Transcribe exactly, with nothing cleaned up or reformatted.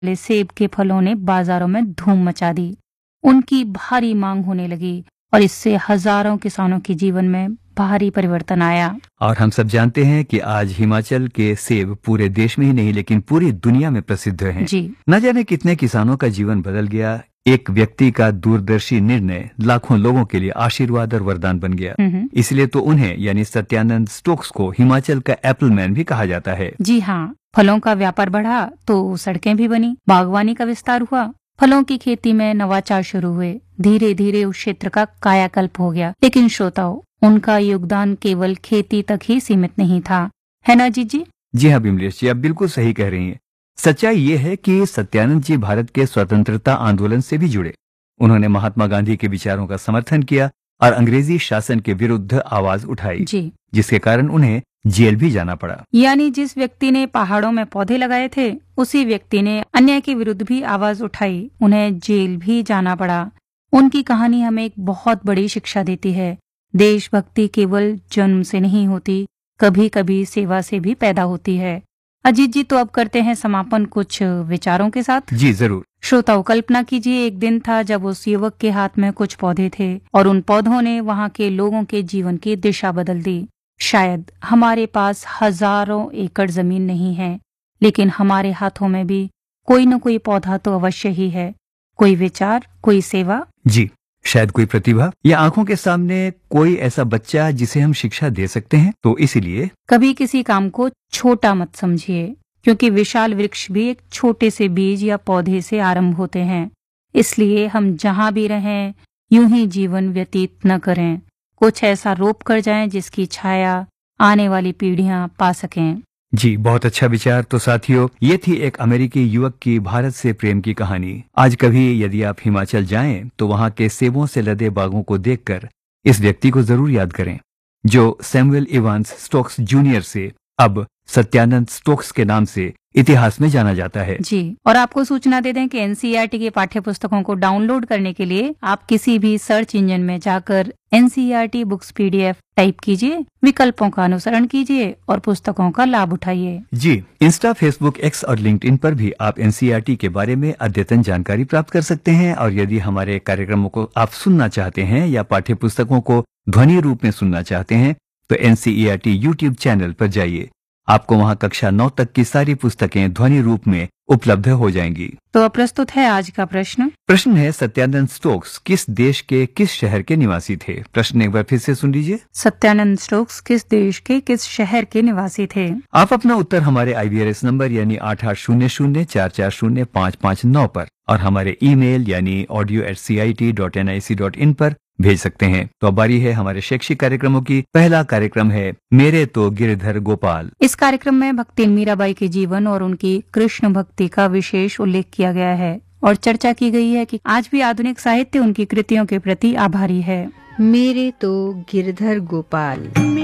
वाले सेब के फलों ने बाजारों में धूम मचा दी। उनकी भारी मांग होने लगी और इससे हजारों किसानों के जीवन में भारी परिवर्तन आया। और हम सब जानते हैं कि आज हिमाचल के सेब पूरे देश में ही नहीं लेकिन पूरी दुनिया में प्रसिद्ध हैं। जी। न जाने कितने किसानों का जीवन बदल गया। एक व्यक्ति का दूरदर्शी निर्णय लाखों लोगों के लिए आशीर्वाद और वरदान बन गया। इसलिए तो उन्हें यानी सत्यानंद स्टोक्स को हिमाचल का एप्पल मैन भी कहा जाता है। जी हाँ, फलों का व्यापार बढ़ा तो सड़कें भी बनी, बागवानी का विस्तार हुआ, फलों की खेती में नवाचार शुरू हुए। धीरे धीरे उस क्षेत्र का कायाकल्प हो गया। लेकिन श्रोताओं, उनका योगदान केवल खेती तक ही सीमित नहीं था, है ना जी जी? जी हाँ बिमलेश जी, आप बिल्कुल सही कह रही हैं। सच्चाई ये है कि सत्यानंद जी भारत के स्वतंत्रता आंदोलन से भी जुड़े। उन्होंने महात्मा गांधी के विचारों का समर्थन किया और अंग्रेजी शासन के विरुद्ध आवाज उठाई, जी। जिसके कारण उन्हें जेल भी जाना पड़ा। यानी जिस व्यक्ति ने पहाड़ों में पौधे लगाए थे, उसी व्यक्ति ने अन्याय के विरुद्ध भी आवाज उठाई, उन्हें जेल भी जाना पड़ा। उनकी कहानी हमें एक बहुत बड़ी शिक्षा देती है। देशभक्ति केवल जन्म से नहीं होती, कभी कभी सेवा से भी पैदा होती है। अजीत जी, तो अब करते हैं समापन कुछ विचारों के साथ। जी जरूर। श्रोताओं, कल्पना कीजिए एक दिन था जब उस युवक के हाथ में कुछ पौधे थे और उन पौधों ने वहाँ के लोगों के जीवन की दिशा बदल दी। शायद हमारे पास हजारों एकड़ जमीन नहीं है, लेकिन हमारे हाथों में भी कोई न कोई पौधा तो अवश्य ही है। कोई विचार, कोई सेवा, जी शायद कोई प्रतिभा या आंखों के सामने कोई ऐसा बच्चा जिसे हम शिक्षा दे सकते हैं। तो इसीलिए कभी किसी काम को छोटा मत समझिए, क्योंकि विशाल वृक्ष भी एक छोटे से बीज या पौधे से आरंभ होते हैं। इसलिए हम जहाँ भी रहें, यूं ही जीवन व्यतीत न करें। कुछ ऐसा रोप कर जाएं जिसकी छाया आने वाली पीढ़ियां पा सकें। जी बहुत अच्छा विचार। तो साथियों, ये थी एक अमेरिकी युवक की भारत से प्रेम की कहानी। आज कभी यदि आप हिमाचल जाएं तो वहाँ के सेबों से लदे बागों को देखकर इस व्यक्ति को जरूर याद करें, जो सैमुअल इवांस स्टोक्स जूनियर से अब सत्यानंद स्टोक्स के नाम से इतिहास में जाना जाता है। जी, और आपको सूचना दे दें कि एनसीईआरटी के पाठ्य पुस्तकों को डाउनलोड करने के लिए आप किसी भी सर्च इंजन में जाकर एनसीईआरटी बुक्स पीडीएफ टाइप कीजिए, विकल्पों का अनुसरण कीजिए और पुस्तकों का लाभ उठाइए। जी, इंस्टा, फेसबुक, एक्स और लिंक्डइन पर भी आप एनसीईआरटी के बारे में अद्यतन जानकारी प्राप्त कर सकते हैं। और यदि हमारे कार्यक्रमों को आप सुनना चाहते हैं या पाठ्य पुस्तकों को ध्वनि रूप में सुनना चाहते हैं तो एनसीईआरटी यूट्यूब चैनल पर जाइए। आपको वहां कक्षा नौ तक की सारी पुस्तकें ध्वनि रूप में उपलब्ध हो जाएंगी। तो अब प्रस्तुत है आज का प्रश्न। प्रश्न है, सत्यानंद स्टोक्स किस देश के किस शहर के निवासी थे? प्रश्न एक बार फिर से सुन लीजिए। सत्यानंद स्टोक्स किस देश के किस शहर के निवासी थे? आप अपना उत्तर हमारे आईवीआरएस नंबर यानी आठ आठ शून्य शून्य चार चार शून्य पाँच पाँच नौ पर और हमारे ईमेल यानी audio eight C I T dot N I C dot in पर भेज सकते हैं। तो अब बारी है हमारे शैक्षिक कार्यक्रमों की। पहला कार्यक्रम है मेरे तो गिरधर गोपाल। इस कार्यक्रम में भक्तिन मीराबाई के जीवन और उनकी कृष्ण भक्ति का विशेष उल्लेख किया गया है और चर्चा की गई है कि आज भी आधुनिक साहित्य उनकी कृतियों के प्रति आभारी है। मेरे तो गिरधर गोपाल।